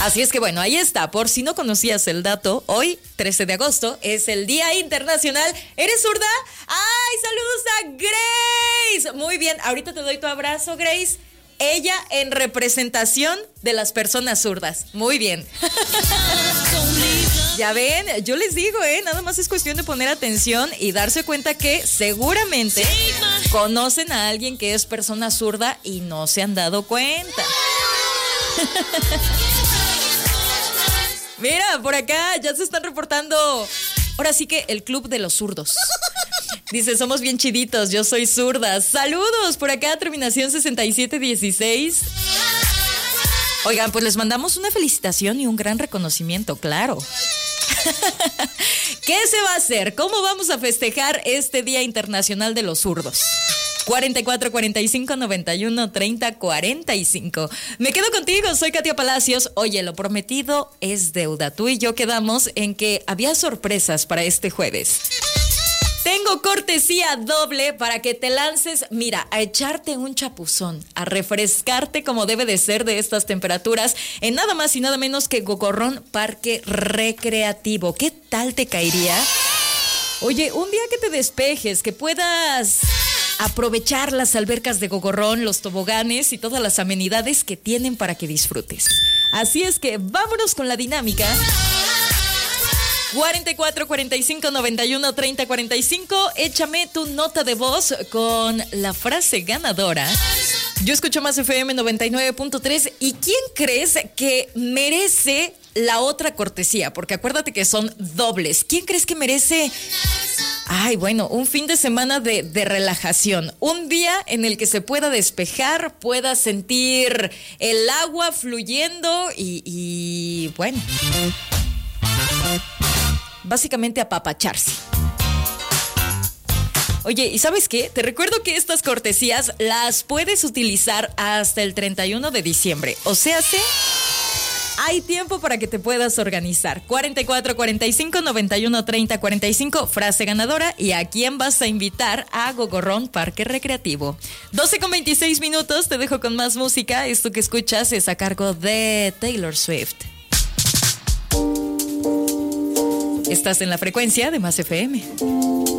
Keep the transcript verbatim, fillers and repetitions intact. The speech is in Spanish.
Así es que bueno, ahí está. Por si no conocías el dato, hoy, trece de agosto, es el Día Internacional. ¿Eres zurda? ¡Ay, saludos a Grace! Muy bien, ahorita te doy tu abrazo, Grace. Ella en representación de las personas zurdas. Muy bien. Ya ven, yo les digo, ¿eh? Nada más es cuestión de poner atención y darse cuenta que seguramente conocen a alguien que es persona zurda y no se han dado cuenta. Mira, por acá ya se están reportando. Ahora sí que el club de los zurdos. Dice, somos bien chiditos, yo soy zurda. Saludos, por acá, terminación sesenta y siete dieciséis. Oigan, pues les mandamos una felicitación y un gran reconocimiento, claro. ¿Qué se va a hacer? ¿Cómo vamos a festejar este Día Internacional de los Zurdos? cuarenta y cuatro, cuarenta y cinco, noventa y uno, treinta, cuarenta y cinco. Me quedo contigo, soy Katia Palacios. Oye, lo prometido es deuda. Tú y yo quedamos en que había sorpresas para este jueves. Tengo cortesía doble para que te lances, mira, a echarte un chapuzón, a refrescarte como debe de ser de estas temperaturas, en nada más y nada menos que Gogorrón Parque Recreativo. ¿Qué tal te caería? Oye, un día que te despejes, que puedas aprovechar las albercas de Gogorrón, los toboganes y todas las amenidades que tienen para que disfrutes. Así es que vámonos con la dinámica. cuarenta y cuatro, cuarenta y cinco, noventa y uno, treinta, cuarenta y cinco. Échame tu nota de voz con la frase ganadora. Yo escucho Más F M noventa y nueve punto tres. ¿Y quién crees que merece la otra cortesía? Porque acuérdate que son dobles. ¿Quién crees que merece? Ay, bueno, un fin de semana de, de relajación. Un día en el que se pueda despejar, pueda sentir el agua fluyendo y, y bueno, básicamente apapacharse. Oye, ¿y sabes qué? Te recuerdo que estas cortesías las puedes utilizar hasta el treinta y uno de diciembre. O sea, ¿sí? Hay tiempo para que te puedas organizar. cuarenta y cuatro, cuarenta y cinco, noventa y uno, treinta, cuarenta y cinco, frase ganadora. ¿Y a quién vas a invitar a Gogorrón Parque Recreativo? doce con veintiséis minutos, te dejo con más música. Esto que escuchas es a cargo de Taylor Swift. Estás en la frecuencia de Más F M.